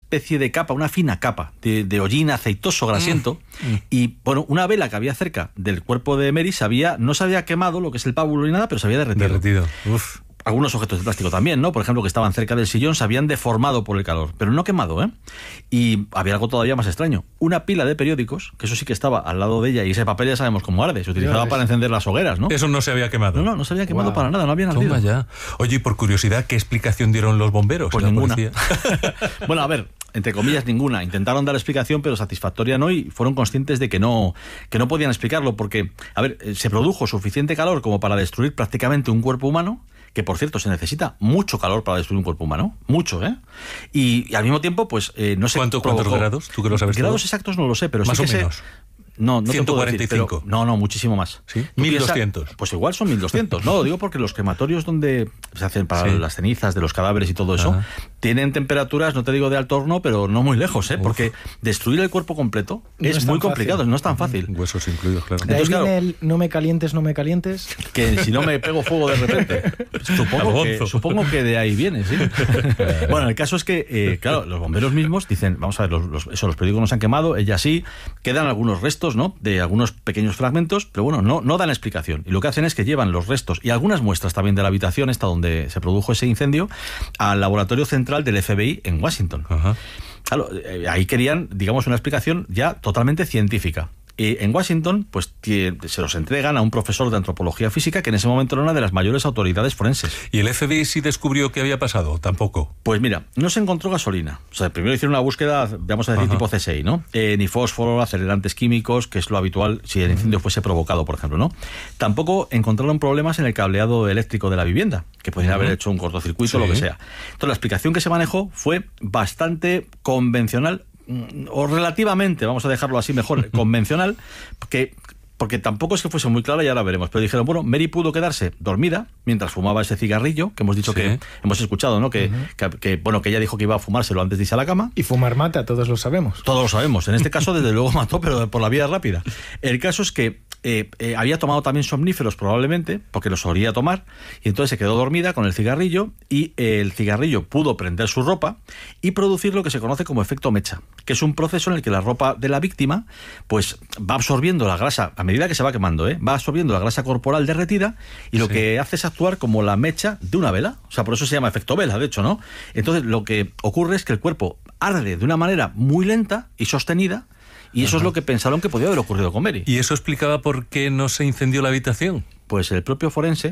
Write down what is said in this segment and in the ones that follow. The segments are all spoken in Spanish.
especie de capa, una fina capa de hollín aceitoso, grasiento, y bueno, una vela que había cerca del cuerpo de Mary no se había quemado, lo que es el pábulo ni nada, pero se había derretido. Uf. Algunos objetos de plástico también, ¿no? Por ejemplo, que estaban cerca del sillón se habían deformado por el calor, pero no quemado, ¿eh? Y había algo todavía más extraño. Una pila de periódicos, que eso sí que estaba al lado de ella, y ese papel ya sabemos cómo arde, se utilizaba para encender las hogueras, ¿no? Eso no se había quemado. No se había quemado para nada, no habían ardido. Toma ya. Oye, y por curiosidad, ¿qué explicación dieron los bomberos? Pues ninguna. Bueno, a ver, entre comillas, ninguna. Intentaron dar explicación, pero satisfactoria no, y fueron conscientes de que no podían explicarlo, porque, a ver, se produjo suficiente calor como para destruir prácticamente un cuerpo humano, que por cierto se necesita mucho calor para destruir un cuerpo humano, mucho, ¿eh? Y al mismo tiempo, pues no sé ¿Cuántos grados? ¿Tú que lo sabes grados todo? Exactos no lo sé, pero más sí que o menos. sé. No 145. No, muchísimo más. ¿Sí? 1200. Pues igual son 1200. No, lo digo porque los crematorios donde se hacen para las cenizas de los cadáveres y todo eso, tienen temperaturas, no te digo de alto horno, pero no muy lejos, ¿eh? Porque destruir el cuerpo completo es muy complicado, no es tan fácil. Huesos incluidos, claro. De ahí Entonces, viene el no me calientes, no me calientes. Que si no me pego fuego de repente. Supongo que de ahí viene, sí. Bueno, el caso es que, claro, los bomberos mismos dicen, vamos a ver, los periódicos no se han quemado, ella sí, quedan algunos restos, ¿no? De algunos pequeños fragmentos, pero bueno, no dan explicación. Y lo que hacen es que llevan los restos y algunas muestras también de la habitación esta donde se produjo ese incendio al laboratorio central del FBI en Washington. Claro, ahí querían, digamos, una explicación ya totalmente científica. En Washington, pues se los entregan a un profesor de antropología física que en ese momento era una de las mayores autoridades forenses. ¿Y el FBI sí descubrió qué había pasado? Tampoco. Pues mira, no se encontró gasolina. O sea, primero hicieron una búsqueda, vamos a decir, tipo CSI, ¿no? Ni fósforo, acelerantes químicos, que es lo habitual si el incendio fuese provocado, por ejemplo, ¿no? Tampoco encontraron problemas en el cableado eléctrico de la vivienda, que podrían haber hecho un cortocircuito o lo que sea. Entonces, la explicación que se manejó fue bastante convencional, o relativamente, vamos a dejarlo así mejor, convencional, porque tampoco es que fuese muy clara y ahora veremos, pero dijeron, bueno, Mary pudo quedarse dormida mientras fumaba ese cigarrillo, que hemos dicho que hemos escuchado, ¿no? Que ella dijo que iba a fumárselo antes de irse a la cama. Y fumar mata, todos lo sabemos. Todos lo sabemos, en este caso desde luego mató, pero por la vía rápida. El caso es que había tomado también somníferos probablemente, porque los solía tomar, y entonces se quedó dormida con el cigarrillo, y el cigarrillo pudo prender su ropa y producir lo que se conoce como efecto mecha, que es un proceso en el que la ropa de la víctima pues va absorbiendo la grasa a medida que se va quemando, va absorbiendo la grasa corporal derretida, y lo que hace es actuar como la mecha de una vela. O sea, por eso se llama efecto vela, de hecho, ¿no? Entonces lo que ocurre es que el cuerpo arde de una manera muy lenta y sostenida, y eso es lo que pensaron que podía haber ocurrido con Mary. ¿Y eso explicaba por qué no se incendió la habitación? Pues el propio forense,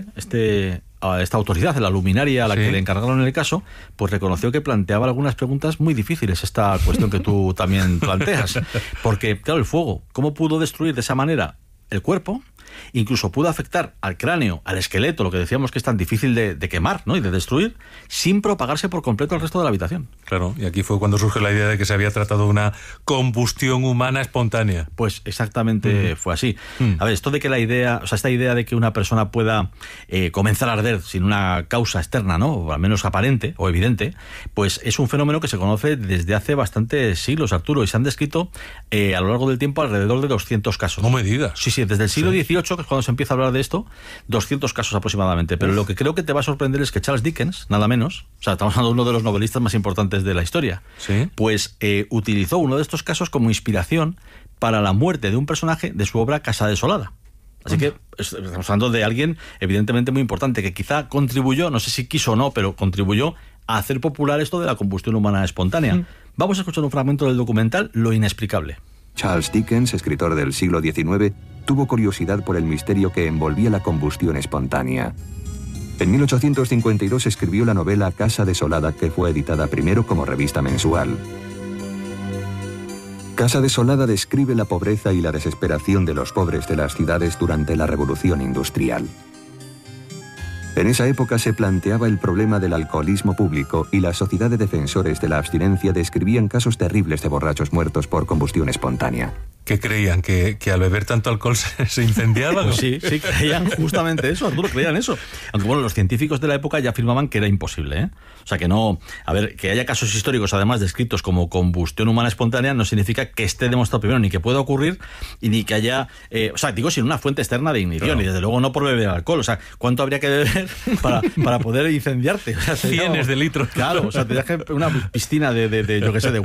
esta autoridad, la luminaria a la que le encargaron el caso, pues reconoció que planteaba algunas preguntas muy difíciles, esta cuestión que tú también planteas. Porque, claro, el fuego, ¿cómo pudo destruir de esa manera el cuerpo? Incluso pudo afectar al cráneo, al esqueleto, lo que decíamos que es tan difícil de quemar, ¿no? Y de destruir, sin propagarse por completo al resto de la habitación. Claro, y aquí fue cuando surgió la idea de que se había tratado de una combustión humana espontánea. Pues exactamente fue así. A ver, esto de que esta idea de que una persona pueda comenzar a arder sin una causa externa, ¿no? O al menos aparente o evidente, pues es un fenómeno que se conoce desde hace bastantes siglos, Arturo, y se han descrito a lo largo del tiempo alrededor de 200 casos. No me digas. Sí, desde el siglo XVIII, que es cuando se empieza a hablar de esto, 200 casos aproximadamente. Pero lo que creo que te va a sorprender es que Charles Dickens, nada menos, o sea, estamos hablando de uno de los novelistas más importantes de la historia, pues utilizó uno de estos casos como inspiración para la muerte de un personaje de su obra Casa Desolada. Así que estamos hablando de alguien evidentemente muy importante, que quizá contribuyó, no sé si quiso o no, pero contribuyó a hacer popular esto de la combustión humana espontánea. Vamos a escuchar un fragmento del documental Lo Inexplicable. Charles Dickens, escritor del siglo XIX, tuvo curiosidad por el misterio que envolvía la combustión espontánea. En 1852 escribió la novela Casa Desolada, que fue editada primero como revista mensual. Casa Desolada describe la pobreza y la desesperación de los pobres de las ciudades durante la Revolución Industrial. En esa época se planteaba el problema del alcoholismo público, y la Sociedad de Defensores de la Abstinencia describían casos terribles de borrachos muertos por combustión espontánea. ¿Qué creían? ¿Que al beber tanto alcohol se incendiaban? Pues sí, creían justamente eso, Arturo, creían eso. Aunque bueno, los científicos de la época ya afirmaban que era imposible, ¿eh? O sea, que no... A ver, que haya casos históricos además descritos como combustión humana espontánea no significa que esté demostrado primero ni que pueda ocurrir y ni que haya... o sea, digo, sin una fuente externa de ignición, claro. Y desde luego no por beber alcohol. O sea, ¿cuánto habría que beber para poder incendiarte? O sea, cientos de litros. Claro, o sea, te dejas una piscina de yo qué sé, de